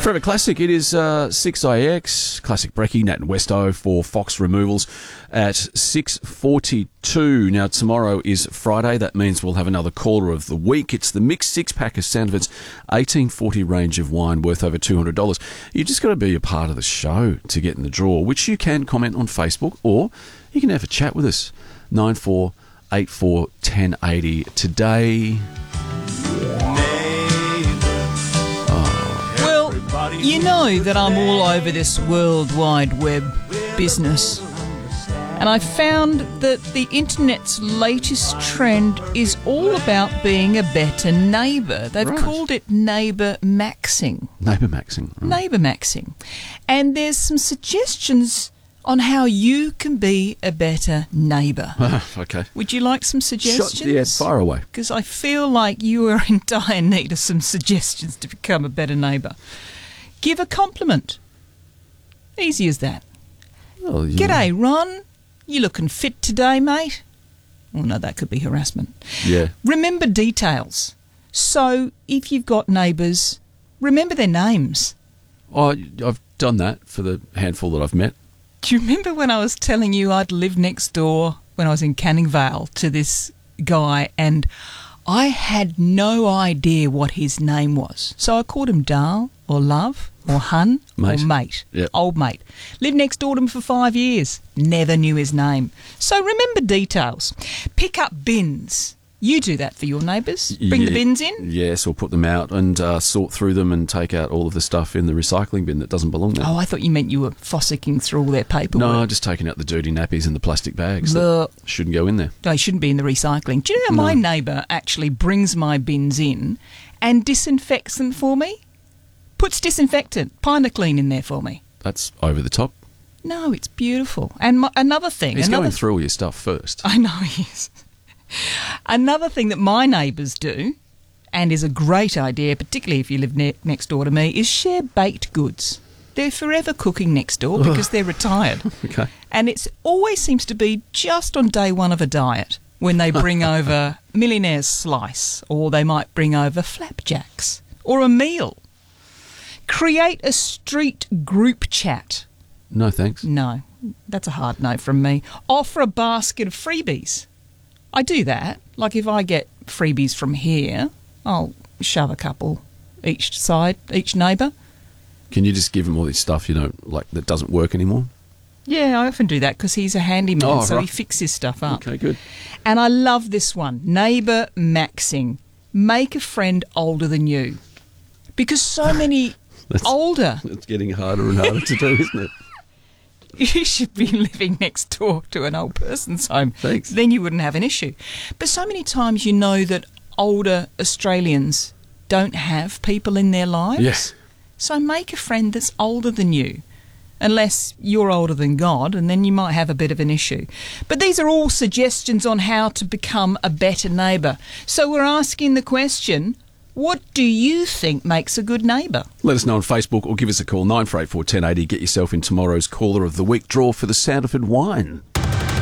Forever Classic, it is 6IX, Classic Brekkie, Nat and Westo for Fox Removals at 6:42. Now, tomorrow is Friday. That means we'll have another caller of the week. It's the mixed six-pack of Sandivan's 1840 range of wine worth over $200. You just got to be a part of the show to get in the draw, which you can comment on Facebook or you can have a chat with us. 9484 1080 today. You know that I'm all over this World Wide Web business. And I found that the internet's latest trend is all about being a better neighbour. They've called it neighbour maxing. Neighbour maxing. Right. Neighbour maxing. And there's some suggestions on how you can be a better neighbour. Okay. Would you like some suggestions? Yeah, fire away. Because I feel like you are in dire need of some suggestions to become a better neighbour. Give a compliment. Easy as that. Oh, yeah. G'day, Ron. You looking fit today, mate? Oh, no, that could be harassment. Yeah. Remember details. So, if you've got neighbours, remember their names. Oh, I've done that for the handful that I've met. Do you remember when I was telling you I'd lived next door when I was in Canning Vale to this guy and I had no idea what his name was. So I called him Darl or Love or Hun or Mate. Yep. Old mate. Lived next door to him for 5 years. Never knew his name. So remember details. Pick up bins. You do that for your neighbours? Bring the bins in? Yes, or put them out and sort through them and take out all of the stuff in the recycling bin that doesn't belong there. Oh, I thought you meant you were fossicking through all their paperwork. No, just taking out the dirty nappies and the plastic bags that shouldn't go in there. They shouldn't be in the recycling. Do you know my neighbour actually brings my bins in and disinfects them for me? Puts disinfectant, Pinoclean in there for me. That's over the top. No, it's beautiful. And another thing... He's going through all your stuff first. I know he is. Another thing that my neighbours do, and is a great idea, particularly if you live next door to me, is share baked goods. They're forever cooking next door because they're retired. Okay. And it always seems to be just on day one of a diet when they bring over Millionaire's Slice, or they might bring over flapjacks, or a meal. Create a street group chat. No, thanks. No, that's a hard no from me. Offer a basket of freebies. I do that. Like if I get freebies from here, I'll shove a couple each side, each neighbour. Can you just give him all this stuff, like that doesn't work anymore? Yeah, I often do that because he's a handyman, so he fixes stuff up. Okay, good. And I love this one, neighbour maxing. Make a friend older than you. Because so many older... It's getting harder and harder to do, isn't it? You should be living next door to an old person's home. Thanks. Then you wouldn't have an issue. But so many times you know that older Australians don't have people in their lives. Yes. So make a friend that's older than you, unless you're older than God, and then you might have a bit of an issue. But these are all suggestions on how to become a better neighbour. So we're asking the question, what do you think makes a good neighbour? Let us know on Facebook or give us a call, 9484 1080. Get yourself in tomorrow's Caller of the Week draw for the Sandivan wine.